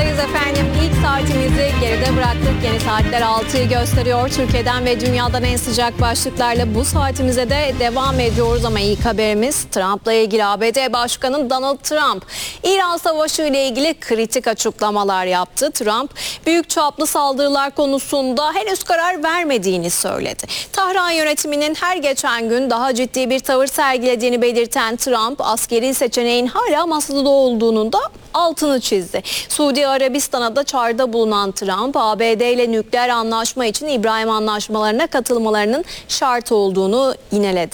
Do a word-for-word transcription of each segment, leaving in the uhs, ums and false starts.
Buradayız efendim. İlk saatimizi geride bıraktık. Yeni saatler altıyı gösteriyor. Türkiye'den ve dünyadan en sıcak başlıklarla bu saatimize de devam ediyoruz. Ama ilk haberimiz Trump'la ilgili. A B D Başkanı Donald Trump, İran Savaşı ile ilgili kritik açıklamalar yaptı. Trump, büyük çaplı saldırılar konusunda henüz karar vermediğini söyledi. Tahran yönetiminin her geçen gün daha ciddi bir tavır sergilediğini belirten Trump, askeri seçeneğin hala masada olduğunun da altını çizdi. Suudi Arabistan'a da çağrıda bulunan Trump, A B D ile nükleer anlaşma için İbrahim anlaşmalarına katılmalarının şart olduğunu yineledi.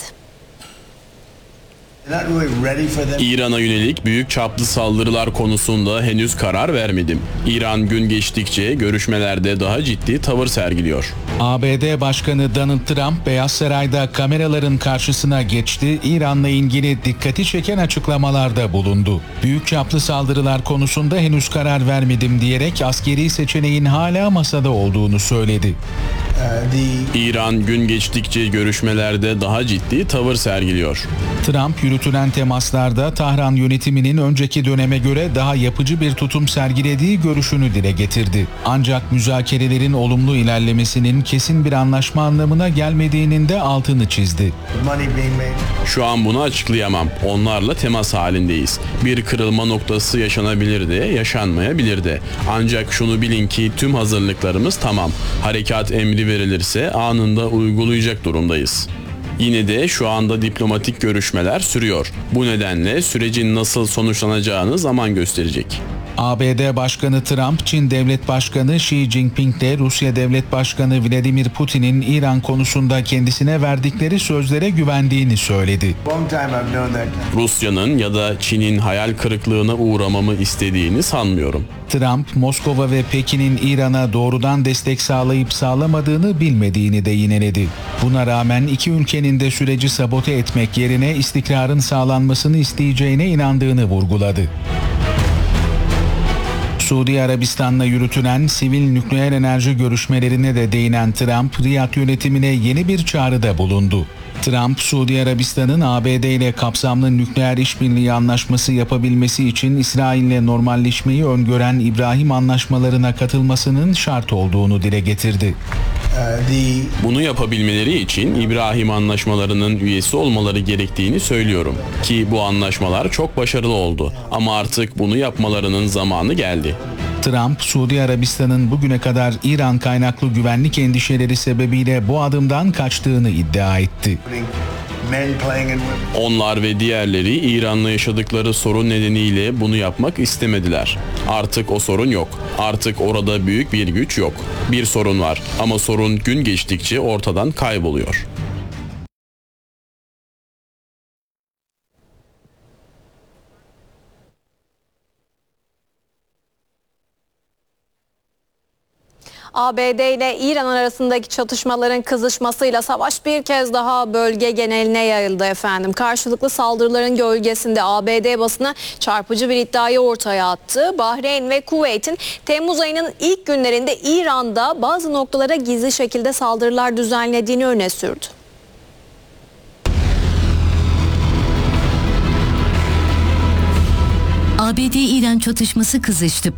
İran'a yönelik büyük çaplı saldırılar konusunda henüz karar vermedim. İran gün geçtikçe görüşmelerde daha ciddi tavır sergiliyor. A B D Başkanı Donald Trump, Beyaz Saray'da kameraların karşısına geçti, İran'la ilgili dikkati çeken açıklamalarda bulundu. Büyük çaplı saldırılar konusunda henüz karar vermedim diyerek askeri seçeneğin hala masada olduğunu söyledi. İran gün geçtikçe görüşmelerde daha ciddi tavır sergiliyor. Trump, yürütülen temaslarda Tahran yönetiminin önceki döneme göre daha yapıcı bir tutum sergilediği görüşünü dile getirdi. Ancak müzakerelerin olumlu ilerlemesinin kesin bir anlaşma anlamına gelmediğinin de altını çizdi. Şu an bunu açıklayamam. Onlarla temas halindeyiz. Bir kırılma noktası yaşanabilir de, yaşanmayabilir de. Ancak şunu bilin ki tüm hazırlıklarımız tamam. Harekat emri verilirse anında uygulayacak durumdayız. Yine de şu anda diplomatik görüşmeler sürüyor. Bu nedenle sürecin nasıl sonuçlanacağını zaman gösterecek. A B D Başkanı Trump, Çin Devlet Başkanı Xi Jinping ile Rusya Devlet Başkanı Vladimir Putin'in İran konusunda kendisine verdikleri sözlere güvendiğini söyledi. Rusya'nın ya da Çin'in hayal kırıklığına uğramamı istediğini sanmıyorum. Trump, Moskova ve Pekin'in İran'a doğrudan destek sağlayıp sağlamadığını bilmediğini de yineledi. Buna rağmen iki ülkenin de süreci sabote etmek yerine istikrarın sağlanmasını isteyeceğine inandığını vurguladı. Suudi Arabistan'la yürütülen sivil nükleer enerji görüşmelerine de değinen Trump, Riyad yönetimine yeni bir çağrıda bulundu. Trump, Suudi Arabistan'ın A B D ile kapsamlı nükleer işbirliği anlaşması yapabilmesi için İsrail'le normalleşmeyi öngören İbrahim anlaşmalarına katılmasının şart olduğunu dile getirdi. Bunu yapabilmeleri için İbrahim anlaşmalarının üyesi olmaları gerektiğini söylüyorum. Ki bu anlaşmalar çok başarılı oldu. Ama artık bunu yapmalarının zamanı geldi. Trump, Suudi Arabistan'ın bugüne kadar İran kaynaklı güvenlik endişeleri sebebiyle bu adımdan kaçtığını iddia etti. Onlar ve diğerleri İran'la yaşadıkları sorun nedeniyle bunu yapmak istemediler. Artık o sorun yok. Artık orada büyük bir güç yok. Bir sorun var ama sorun gün geçtikçe ortadan kayboluyor. A B D ile İran arasındaki çatışmaların kızışmasıyla savaş bir kez daha bölge geneline yayıldı efendim. Karşılıklı saldırıların gölgesinde A B D basını çarpıcı bir iddiayı ortaya attı. Bahreyn ve Kuveyt'in Temmuz ayının ilk günlerinde İran'da bazı noktalara gizli şekilde saldırılar düzenlediğini öne sürdü. A B D-İran çatışması kızıştı.